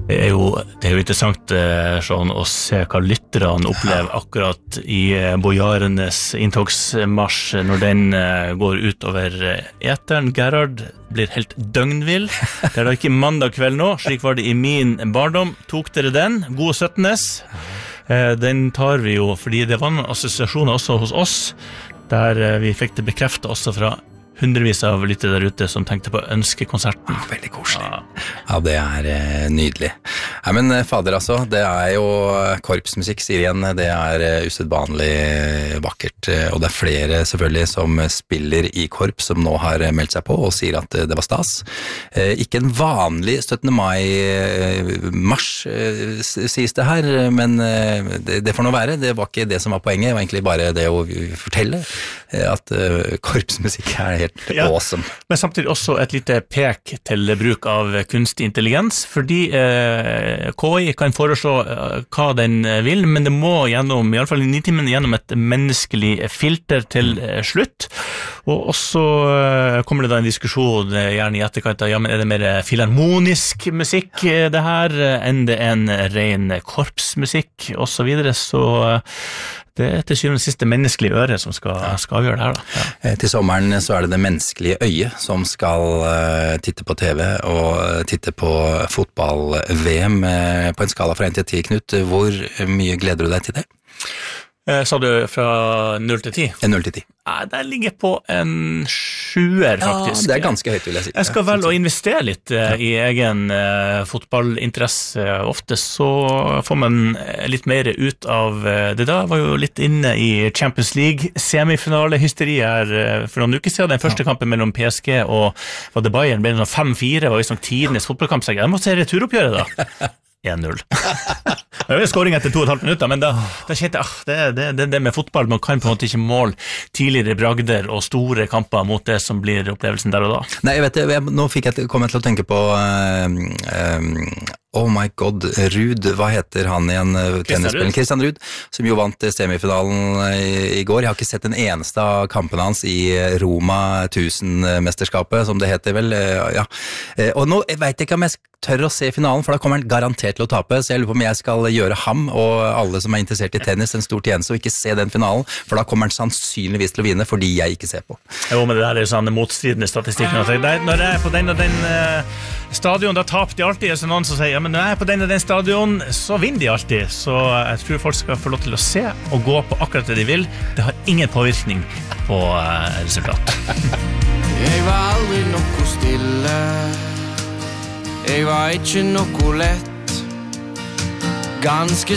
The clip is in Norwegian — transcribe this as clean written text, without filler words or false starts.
Det er jo interessant sånn, å se hva lytterne opplever akkurat i bojarenes inntogsmarsj når den går ut over eteren. Gerhard blir helt døgnvill. Det da ikke mandag kveld nå, slik var det i min barndom. Tok dere den? God 17. Den tar vi jo, fordi det var noen assosiasjoner også hos oss, der vi fikk det bekreftet også fra hundrevis av lyttere der ute som tenkte på ønskekonserten. Veldig koselig. Ja, det nydelig. Nei, men fader altså, det jo korpsmusikk, sier igjen, det usedvanlig vakkert, og det flere selvfølgelig som spiller i korps som nå har meldt seg på og sier at det var stas. Ikke en vanlig 17. mai-marsj, sies det her, men det får nå være. Det var ikke det som var poenget, det var egentlig bare det å fortelle at korpsmusikk helt awesome. Men samtidig også et lite pek til bruk av kunstig intelligens, fordi KI kan foreslå hva den vil, men det må gjennom, i alle fall i 9 timen, gjennom et menneskelig filter til slutt. Og også kommer det da en diskusjon, gjerne i etterkant, ja, men det mer filharmonisk musikk det her, enn det en ren korpsmusikk, og så videre, så det til syvende og siste menneskelige øre som skal avgjøre det her da. Ja. Til sommeren så det menneskelige øye som skal titte på TV og titte på fotball-VM på en skala fra 1 til 10, Knut. Hvor mye gleder du deg til det? Sa du fra 0 til 10? 0 til 10. Det ligger på en 7-er faktisk. Ja, det ganske høyt, vil jeg si. Jeg skal vel å investere litt i egen fotballinteresse. Ofte så får man litt mer ut av det da. Jeg var jo litt inne i Champions League semifinale-hysteri her for noen uker siden. Den første kampen mellom PSG og Bayern ble 5-4, var liksom tidenes fotballkamp. Så jeg må se returoppgjøret da. 1-0. Det var skåring etter 2,5 minutter, men da kjente jeg, det med fotball, man kan på en måte ikke måle tidligere bragder og store kamper mot det som blir opplevelsen der og da. Nei, jeg vet det, nå kom jeg til å tenke på oh my god, Ruud, hva heter han igjen, tennisspilleren? Christian Ruud, som jo vant semifinalen i går. Jeg har ikke sett en eneste av kampene hans i Roma 1000-mesterskapet, som det heter vel, ja. Og nå vet jeg ikke om jeg tør å se finalen, for da kommer han garantert til å tape, så jeg lurer på om jeg skal gjøre ham og alle som interessert i tennis en stor tjeneste og ikke se den finalen, for da kommer han sannsynligvis til å vinne, fordi jeg ikke ser på. Jo, men det der sånn motstridende statistikken. Når jeg på den og den stadion, da taper de alltid, så noen som sier, ja, men når jeg på den og den stadion, så vinner de alltid, så jeg tror folk skal få lov til å se og gå på akkurat det de vil. Det har ingen påvirkning på resultatet. Jeg var aldri noe stille, jeg var ikke noe lett, ganske